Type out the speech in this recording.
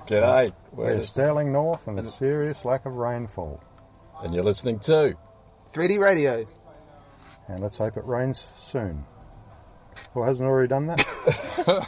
G'day. We're Stirling North and the serious lack of rainfall. And you're listening to 3D Radio. And let's hope it rains soon. Well, hasn't it already done that?